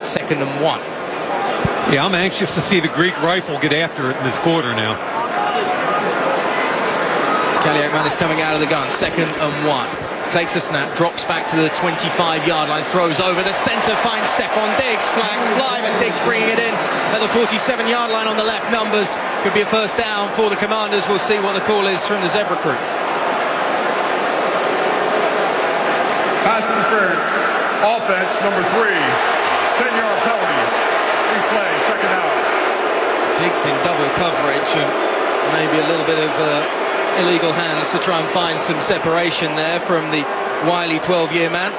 2nd and 1. Yeah, I'm anxious to see the Greek rifle get after it in this quarter now. Kaliakmanis coming out of the gun, 2nd and 1. Takes the snap, drops back to the 25-yard line, throws over the centre, finds Stefan Diggs, flags fly, but Diggs bringing it in at the 47-yard line on the left. Numbers, could be a first down for the Commanders. We'll see what the call is from the Zebra crew. Pass interference, offense number 3, 10-yard penalty, replay, 2nd down. Diggs in double coverage, and maybe a little bit of illegal hands to try and find some separation there from the wily 12-year man.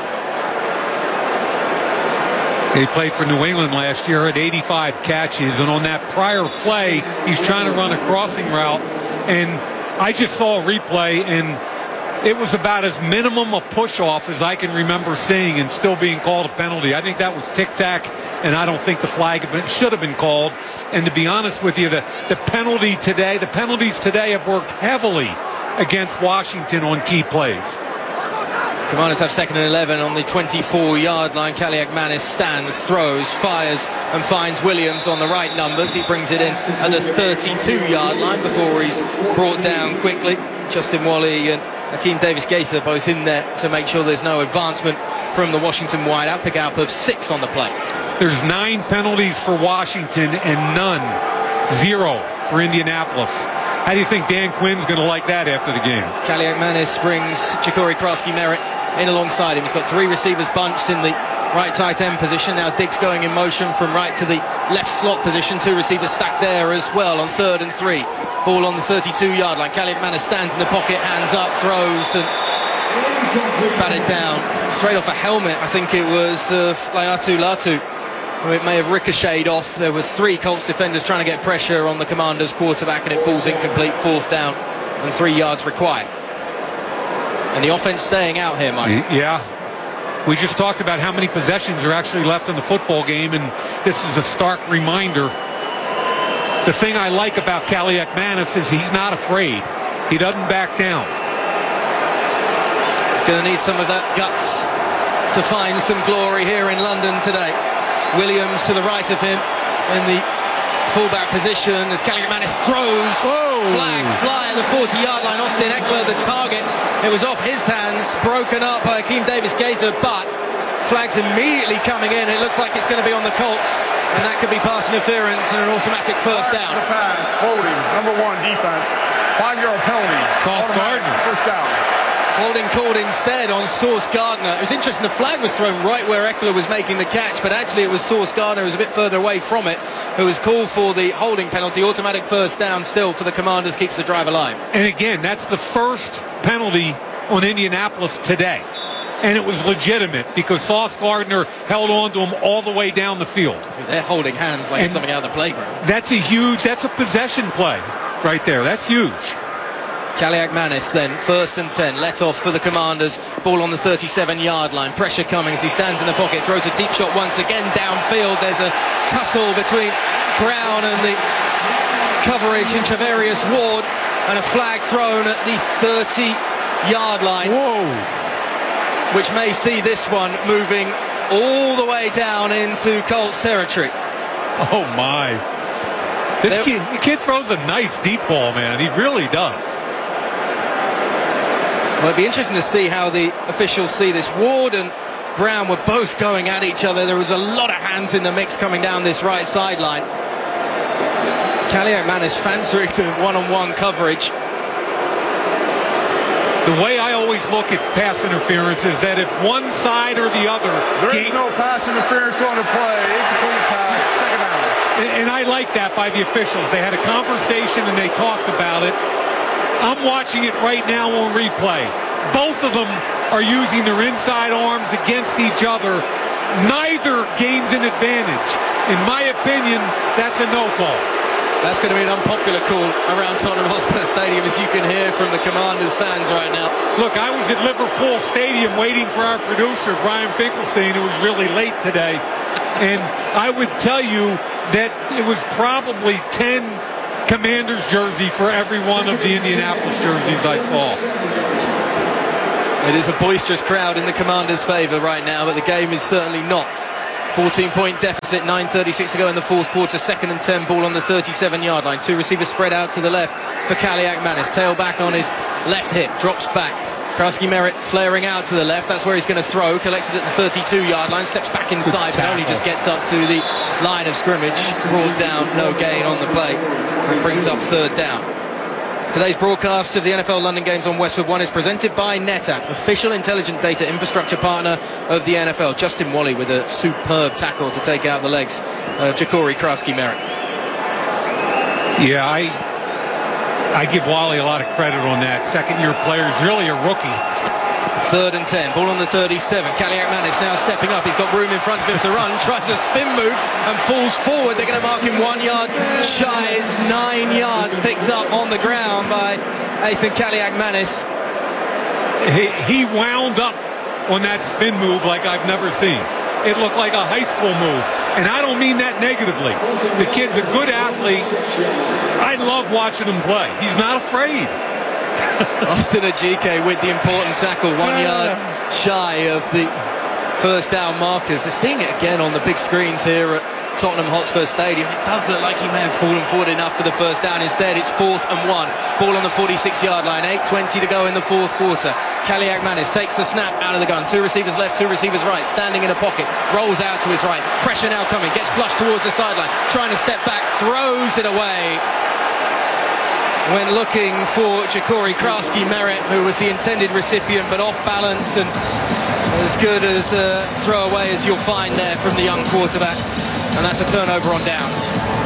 He played for New England last year at 85 catches, and on that prior play, he's trying to run a crossing route, and I just saw a replay, and it was about as minimum a push-off as I can remember seeing and still being called a penalty. I think that was tic-tac, and I don't think the flag should have been called. And to be honest with you, the penalties today have worked heavily against Washington on key plays. Commanders have 2nd and 11 on the 24-yard line. Kaliakmanis stands, throws, fires, and finds Williams on the right numbers. He brings it in at the 32-yard line before he's brought down quickly. Justin Wally and Akeem Davis-Gaither both in there to make sure there's no advancement from the Washington wideout. Pick up of 6 on the play. There's 9 penalties for Washington and 0 for Indianapolis. How do you think Dan Quinn's going to like that after the game? Kaliakmanis brings Ja'Cory Krosky-Merritt in alongside him. He's got 3 receivers bunched in the right tight end position. Now Diggs going in motion from right to the left slot position. 2 receivers stacked there as well on 3rd and 3. Ball on the 32-yard line. Kaliakmanis stands in the pocket, hands up, throws, and batted down. Straight off a helmet, I think it was Laiatu Latu. It may have ricocheted off. There was 3 Colts defenders trying to get pressure on the Commanders quarterback, and it falls incomplete, 4th down, and 3 yards required. And the offense staying out here, Mike. Yeah. We just talked about how many possessions are actually left in the football game, and this is a stark reminder. The thing I like about Kaliakmanis is he's not afraid. He doesn't back down. He's going to need some of that guts to find some glory here in London today. Williams to the right of him in the fullback position as Kaliakmanis throws. Whoa. Flags fly at the 40-yard line. Austin Eckler, the target. It was off his hands, broken up by Akeem Davis-Gaither, but flags immediately coming in. It looks like it's going to be on the Colts, and that could be pass interference and an automatic first down. The pass, holding, number 1, defense, 5-yard penalty. Sauce Gardner. First down. Holding called instead on Sauce Gardner. It was interesting, the flag was thrown right where Eckler was making the catch, but actually it was Sauce Gardner who was a bit further away from it, who was called for the holding penalty. Automatic first down still for the Commanders, keeps the drive alive. And again, that's the first penalty on Indianapolis today. And it was legitimate because Sauce Gardner held on to him all the way down the field. They're holding hands like it's something out of the playground. That's a possession play right there. That's huge. Kaliakmanis then, 1st and 10, let off for the Commanders. Ball on the 37-yard line. Pressure coming as he stands in the pocket, throws a deep shot once again downfield. There's a tussle between Brown and the coverage in Travarius Ward, and a flag thrown at the 30-yard line. Whoa. Which may see this one moving all the way down into Colts territory. Oh my. The kid throws a nice deep ball, man. He really does. Well, it'd be interesting to see how the officials see this. Ward and Brown were both going at each other. There was a lot of hands in the mix coming down this right sideline. Kaliakmanis fancying the one-on-one coverage. The way I always look at pass interference is that if one side or the other... There is no pass interference on the play. Incomplete pass, 2nd down. And I like that by the officials. They had a conversation and they talked about it. I'm watching it right now on replay. Both of them are using their inside arms against each other. Neither gains an advantage. In my opinion, that's a no call. That's going to be an unpopular call around Tottenham Hotspur Stadium, as you can hear from the Commanders fans right now. Look, I was at Liverpool Stadium waiting for our producer, Brian Finkelstein, who was really late today. And I would tell you that it was probably 10 Commanders jersey for every one of the Indianapolis jerseys I saw. It is a boisterous crowd in the Commanders' favour right now, but the game is certainly not 14-point deficit, 9:36 to go in the fourth quarter. 2nd and 10, ball on the 37-yard line. Two receivers spread out to the left for Kaliakmanis. Tail back on his left hip, drops back. Krasky Merritt flaring out to the left. That's where he's going to throw. Collected at the 32-yard line. Steps back inside, but only just gets up to the line of scrimmage. Brought down, no gain on the play. It brings up 3rd down. Today's broadcast of the NFL London Games on Westwood One is presented by NetApp, official intelligent data infrastructure partner of the NFL. Justin Wally with a superb tackle to take out the legs of Jacory Krasky Merritt. Yeah, I give Wally a lot of credit on that. Second-year player is really a rookie. 3rd and 10, ball on the 37. Kaliakmanis now stepping up. He's got room in front of him to run. Tries a spin move and falls forward. They're going to mark him 1 yard shy. It's 9 yards picked up on the ground by Ethan Kaliakmanis. He wound up on that spin move like I've never seen. It looked like a high school move. And I don't mean that negatively. The kid's a good athlete. I love watching him play. He's not afraid. Austin Ajike with the important tackle, 1 yard shy of the first down markers. They're seeing it again on the big screens here at Tottenham Hotspur Stadium. It does look like he may have fallen forward enough for the first down. Instead, it's 4th and 1. Ball on the 46-yard line. 8:20 to go in the fourth quarter. Kaliakmanis takes the snap out of the gun. Two receivers left, two receivers right. Standing in a pocket. Rolls out to his right. Pressure now coming. Gets flushed towards the sideline. Trying to step back. Throws it away. When looking for Jacory Krasky Merritt, who was the intended recipient, but off balance and as good as a throwaway as you'll find there from the young quarterback. And that's a turnover on downs.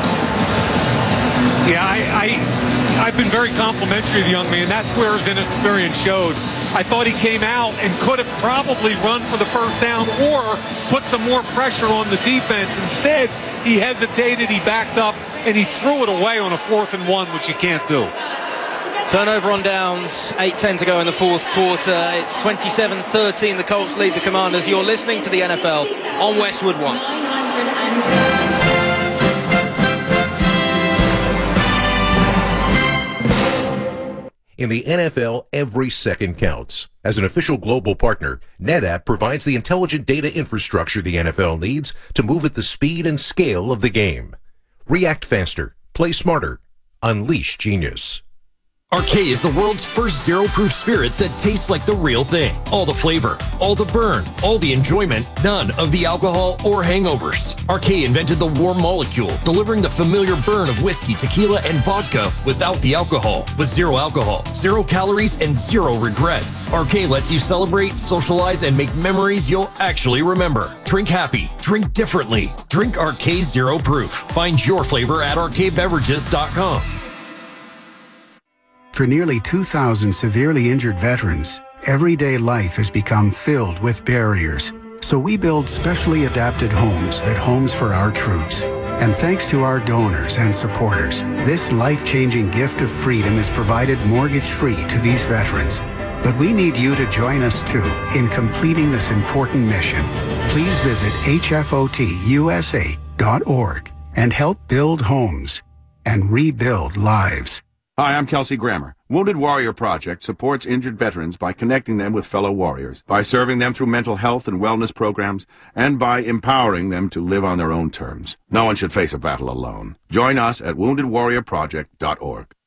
Yeah, I've been very complimentary of the young man. That's where his inexperience showed. I thought he came out and could have probably run for the first down or put some more pressure on the defense. Instead, he hesitated, he backed up, and he threw it away on a 4th and 1, which you can't do. Turnover on downs, 8:10 to go in the fourth quarter. It's 27-13, the Colts lead the Commanders. You're listening to the NFL on Westwood One. In the NFL, every second counts. As an official global partner, NetApp provides the intelligent data infrastructure the NFL needs to move at the speed and scale of the game. React faster, play smarter, unleash genius. Arcade is the world's first zero-proof spirit that tastes like the real thing. All the flavor, all the burn, all the enjoyment, none of the alcohol or hangovers. Arcade invented the warm molecule, delivering the familiar burn of whiskey, tequila, and vodka without the alcohol. With zero alcohol, 0 calories, and 0 regrets. Arcade lets you celebrate, socialize, and make memories you'll actually remember. Drink happy, drink differently. Drink Arcade Zero Proof. Find your flavor at arcadebeverages.com. For nearly 2,000 severely injured veterans, everyday life has become filled with barriers. So we build specially adapted homes at Homes for Our Troops. And thanks to our donors and supporters, this life-changing gift of freedom is provided mortgage-free to these veterans. But we need you to join us too in completing this important mission. Please visit hfotusa.org and help build homes and rebuild lives. Hi, I'm Kelsey Grammer. Wounded Warrior Project supports injured veterans by connecting them with fellow warriors, by serving them through mental health and wellness programs, and by empowering them to live on their own terms. No one should face a battle alone. Join us at woundedwarriorproject.org.